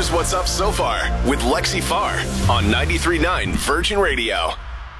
Here's what's up so far with Lexi Farr on 93.9 Virgin Radio.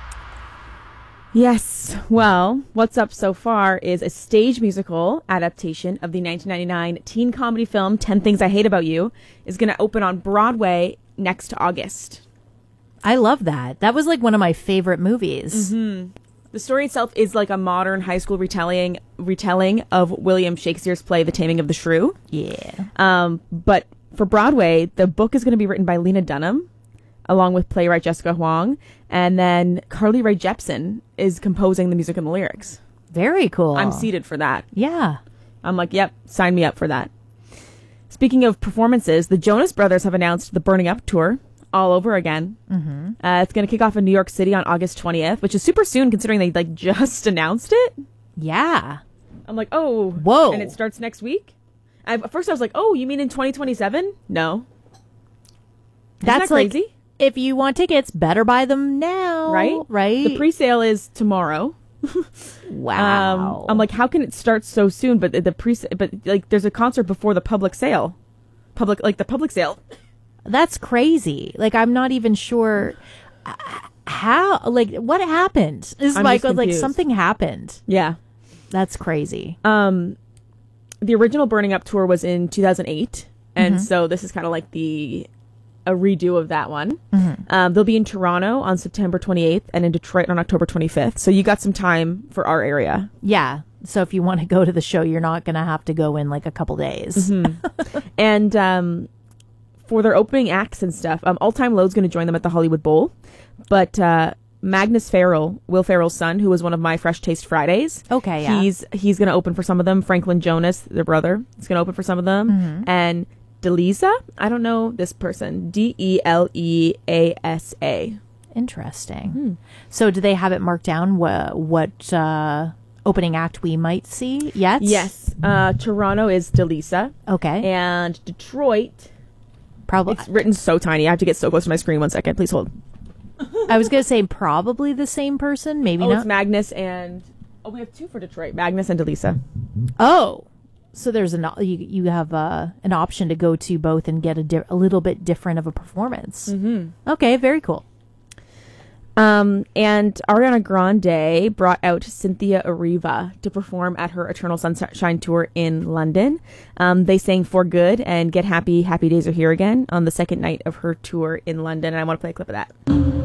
Yes, well, what's up so far is a stage musical adaptation of the 1999 teen comedy film 10 Things I Hate About You is going to open on Broadway next August. I love that. That was like one of my favorite movies. Mm-hmm. The story itself is like a modern high school retelling of William Shakespeare's play The Taming of the Shrew. Yeah. But for Broadway, the book is going to be written by Lena Dunham, along with playwright Jessica Huang, and then Carly Rae Jepsen is composing the music and the lyrics. Very cool. I'm seated for that. Yeah. I'm like, yep, sign me up for that. Speaking of performances, the Jonas Brothers have announced the Burning Up tour all over again. Mm-hmm. It's going to kick off in New York City on August 20th, which is super soon considering they like just announced it. Yeah. I'm like, oh. Whoa. And it starts next week? At first I was like, oh, you mean in 2027? No. That's that crazy? Like, if you want tickets, better buy them now. Right? Right. The pre-sale is tomorrow. Wow. I'm like, how can it start so soon? But there's a concert before the public sale. The public sale. That's crazy. Like, I'm not even sure how, like, what happened? Is Michael, like, something happened. Yeah. That's crazy. The original Burning Up tour was in 2008. And so this is kind of like a redo of that one. Mm-hmm. They'll be in Toronto on September 28th and in Detroit on October 25th. So you got some time for our area. Yeah. So if you want to go to the show, you're not going to have to go in like a couple days. Mm-hmm. And for their opening acts and stuff, All Time Low's going to join them at the Hollywood Bowl. But Magnus Farrell, Will Ferrell's son, who was one of my Fresh Taste Fridays. Okay, yeah. He's going to open for some of them. Franklin Jonas, their brother, is going to open for some of them. Mm-hmm. And Delisa, I don't know this person. Deleasa. Interesting. So do they have it marked down what opening act we might see yet? Yes. Toronto is Delisa. Okay. And Detroit, probably. It's written so tiny. I have to get so close to my screen. 1 second. Please hold. I was going to say probably the same person. Maybe not. It's Magnus and... Oh, we have two for Detroit. Magnus and Delisa. Oh. So there's you have an option to go to both and get a little bit different of a performance. Mm-hmm. Okay, very cool. And Ariana Grande brought out Cynthia Eriva to perform at her Eternal Sunshine tour in London. They sang For Good and Get Happy, Happy Days Are Here Again on the second night of her tour in London. And I want to play a clip of that.